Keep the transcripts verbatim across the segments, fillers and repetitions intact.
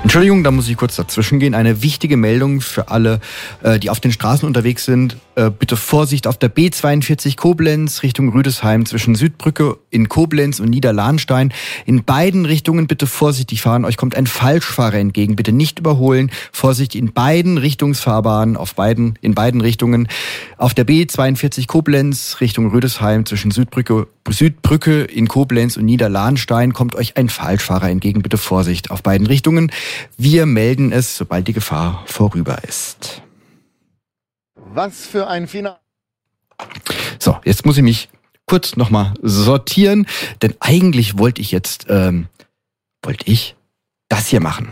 Entschuldigung, da muss ich kurz dazwischen gehen. Eine wichtige Meldung für alle, die auf den Straßen unterwegs sind. Bitte Vorsicht auf der B zweiundvierzig Koblenz Richtung Rüdesheim zwischen Südbrücke in Koblenz und Niederlahnstein. In beiden Richtungen bitte vorsichtig fahren. Euch kommt ein Falschfahrer entgegen. Bitte nicht überholen. Vorsicht in beiden Richtungsfahrbahnen, auf beiden, in beiden Richtungen. Auf der B zweiundvierzig Koblenz Richtung Rüdesheim zwischen Südbrücke, Südbrücke in Koblenz und Niederlahnstein kommt euch ein Falschfahrer entgegen. Bitte Vorsicht auf beiden Richtungen. Wir melden es, sobald die Gefahr vorüber ist. Was für ein Finale. So, jetzt muss ich mich kurz nochmal sortieren, denn eigentlich wollte ich jetzt, ähm, wollte ich das hier machen.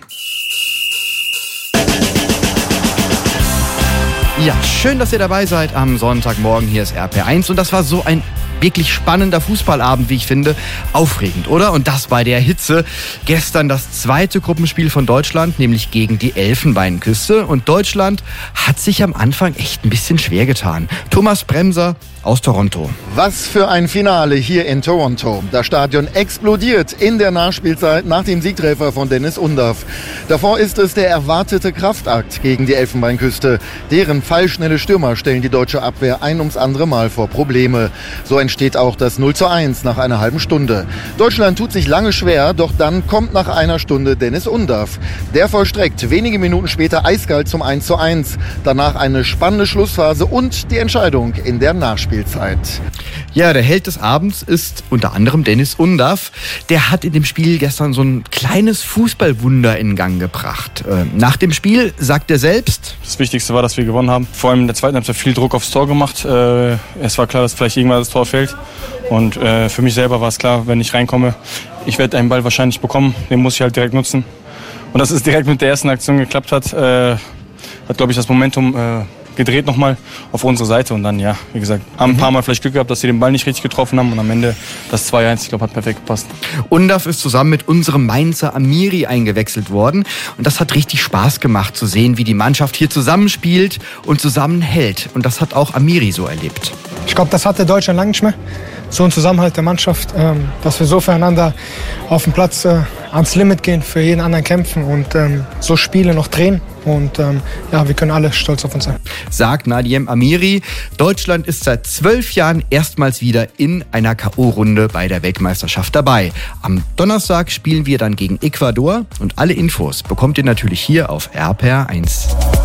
Ja, schön, dass ihr dabei seid am Sonntagmorgen. Hier ist R P R eins und das war so ein wirklich spannender Fußballabend, wie ich finde. Aufregend, oder? Und das bei der Hitze. Gestern das zweite Gruppenspiel von Deutschland, nämlich gegen die Elfenbeinküste. Und Deutschland hat sich am Anfang echt ein bisschen schwer getan. Thomas Bremser aus Toronto. Was für ein Finale hier in Toronto. Das Stadion explodiert in der Nachspielzeit nach dem Siegtreffer von Dennis Undaff. Davor ist es der erwartete Kraftakt gegen die Elfenbeinküste. Deren fallschnelle Stürmer stellen die deutsche Abwehr ein ums andere Mal vor Probleme. So entsteht auch das null zu eins nach einer halben Stunde. Deutschland tut sich lange schwer, doch dann kommt nach einer Stunde Dennis Undaff. Der vollstreckt wenige Minuten später eiskalt zum eins zu eins. Danach eine spannende Schlussphase und die Entscheidung in der Nachspielzeit. Ja, der Held des Abends ist unter anderem Dennis Undaff. Der hat in dem Spiel gestern so ein kleines Fußballwunder in Gang gebracht. Nach dem Spiel sagt er selbst: Das Wichtigste war, dass wir gewonnen haben. Vor allem in der zweiten Halbzeit viel Druck aufs Tor gemacht. Es war klar, dass vielleicht irgendwann das Tor fällt. Und für mich selber war es klar, wenn ich reinkomme, ich werde einen Ball wahrscheinlich bekommen. Den muss ich halt direkt nutzen. Und dass es direkt mit der ersten Aktion geklappt hat, hat, glaube ich, das Momentum gedreht nochmal auf unsere Seite und dann, ja, wie gesagt, haben ein paar Mal vielleicht Glück gehabt, dass sie den Ball nicht richtig getroffen haben und am Ende das zwei eins, ich glaube, hat perfekt gepasst. Undaff ist zusammen mit unserem Mainzer Amiri eingewechselt worden und das hat richtig Spaß gemacht zu sehen, wie die Mannschaft hier zusammenspielt und zusammenhält und das hat auch Amiri so erlebt. Ich glaube, das hatte Deutschland lange nicht mehr. So ein Zusammenhalt der Mannschaft, ähm, dass wir so füreinander auf dem Platz äh, ans Limit gehen, für jeden anderen kämpfen und ähm, so Spiele noch drehen. Und ähm, ja, wir können alle stolz auf uns sein. Sagt Nadiem Amiri. Deutschland ist seit zwölf Jahren erstmals wieder in einer K O-Runde bei der Weltmeisterschaft dabei. Am Donnerstag spielen wir dann gegen Ecuador und alle Infos bekommt ihr natürlich hier auf R P R eins.